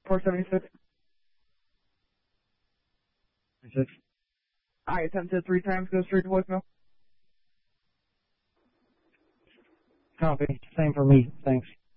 476. I attempted 3 times, go straight to voicemail. Copy. Same for me. Thanks.